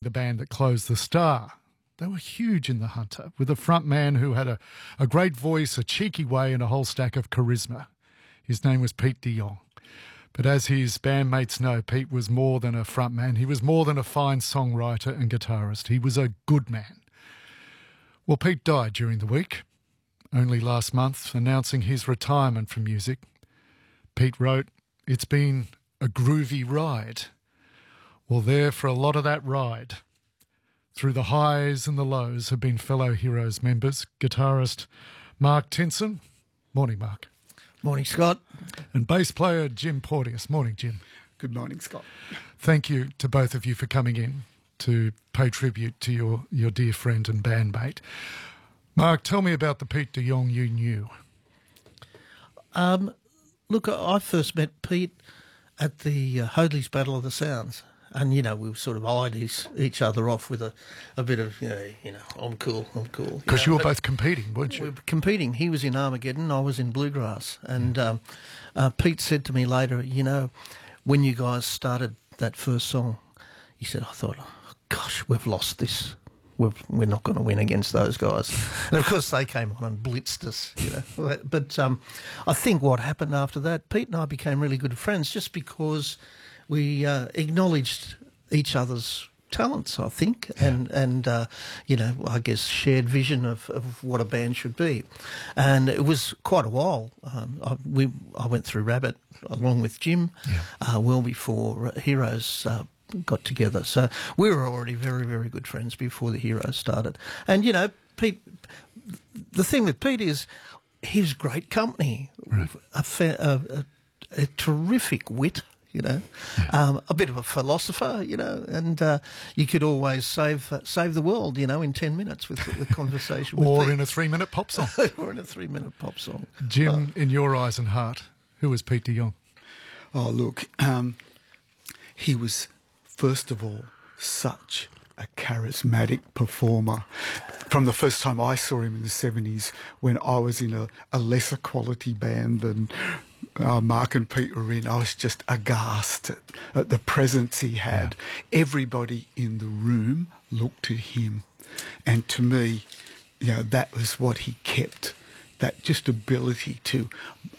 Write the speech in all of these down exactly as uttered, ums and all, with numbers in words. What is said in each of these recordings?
the band that closed the Star. They were huge in the Hunter, with a front man who had a, a great voice, a cheeky way, and a whole stack of charisma. His name was Pete de Jong. But as his bandmates know, Pete was more than a front man. He was more than a fine songwriter and guitarist. He was a good man. Well, Pete died during the week, only last month, announcing his retirement from music. Pete wrote, "It's been a groovy ride." Well, there for a lot of that ride, through the highs and the lows, have been fellow Heroes members, guitarist Mark Tinson. Morning, Mark. Morning, Scott. And bass player Jim Porteous. Morning, Jim. Good morning, Scott. Thank you to both of you for coming in to pay tribute to your, your dear friend and bandmate. Mark, tell me about the Pete de Jong you knew. Um, look, I first met Pete at the uh, Hoadley's Battle of the Sounds. And, you know, we sort of eyed each, each other off with a, a bit of, you know, you know, I'm cool, I'm cool. Because you, you were know, both competing, weren't you? We were competing. He was in Armageddon, I was in Bluegrass. And um, uh, Pete said to me later, you know, when you guys started that first song, he said, I thought, oh, gosh, we've lost this. We're, we're not going to win against those guys. And, of course, they came on and blitzed us, you know. But um, I think what happened after that, Pete and I became really good friends just because we uh, acknowledged each other's talents, I think, and, and uh, you know, I guess shared vision of, of what a band should be. And it was quite a while. Um, I, we, I went through Rabbit along with Jim yeah. uh, well before Heroes uh, got together. So we were already very, very good friends before the Heroes started. And, you know, Pete, the thing with Pete is he was great company, right. a, fa- a, a, a terrific wit, you know, yeah. um, a bit of a philosopher, you know, and uh, you could always save uh, save the world, you know, in ten minutes with the conversation. with Or Pete. in a three-minute pop song. Or in a three-minute pop song. Jim, uh, in your eyes and heart, who was Pete de Jong? Oh, look, um, he was, first of all, such a charismatic performer. From the first time I saw him in the seventies, when I was in a, a lesser quality band than uh, Mark and Pete were in, I was just aghast at, at the presence he had. Yeah. Everybody in the room looked to him. And to me, you know, that was what he kept, that just ability to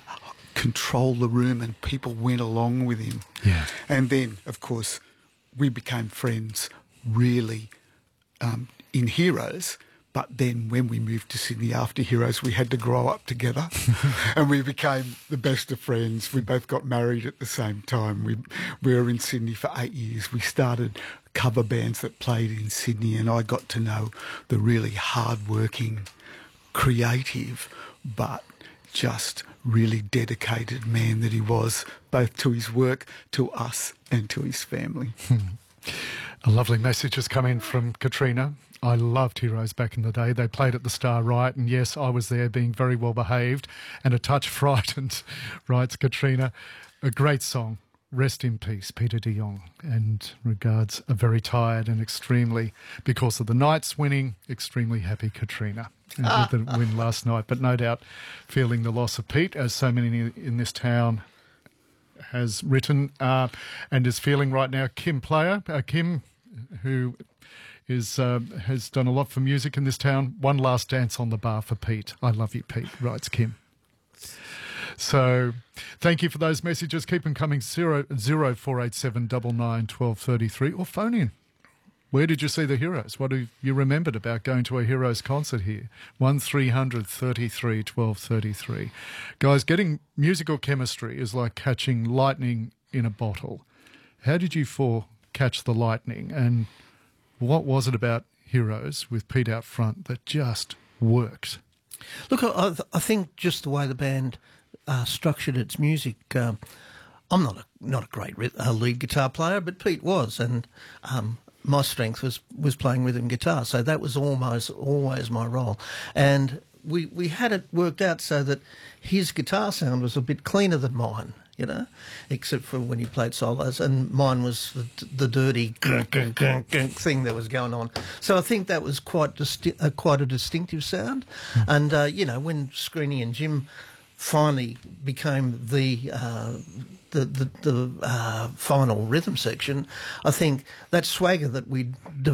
control the room, and people went along with him. Yeah. And then, of course, we became friends really um, in Heroes, but then when we moved to Sydney after Heroes, we had to grow up together and we became the best of friends. We both got married at the same time. We, we were in Sydney for eight years. We started cover bands that played in Sydney, and I got to know the really hard-working, creative, but just really dedicated man that he was, both to his work, to us, and to his family. Hmm. A lovely message has come in from Katrina. I loved Heroes back in the day. They played at the Star Right, and yes, I was there being very well behaved and a touch frightened, writes Katrina. A great song. Rest in peace, Peter de Jong. And regards a very tired and extremely, because of the Knights winning, extremely happy Katrina with the win last night. But no doubt feeling the loss of Pete, as so many in this town has written uh, and is feeling right now. Kim Player, uh, Kim, who is uh, has done a lot for music in this town. One last dance on the bar for Pete. I love you, Pete, writes Kim. So thank you for those messages. Keep them coming. Zero zero four eight seven nine nine twelve thirty three, or phone in. Where did you see the Heroes? What have you remembered about going to a Heroes concert here? one three hundred thirty-three twelve thirty-three. Guys, getting musical chemistry is like catching lightning in a bottle. How did you four catch the lightning? And what was it about Heroes with Pete out front that just worked? Look, I, I think just the way the band uh, structured its music, um, I'm not a, not a great uh, lead guitar player, but Pete was, and um, my strength was, was playing rhythm guitar, so that was almost always my role. And we, we had it worked out so that his guitar sound was a bit cleaner than mine, you know, except for when he played solos, and mine was the, the dirty thing that was going on. So I think that was quite disti- uh, quite a distinctive sound. Mm. And, uh, you know, when Screeny and Jim finally became the uh, the the, the uh, final rhythm section, I think that swagger that we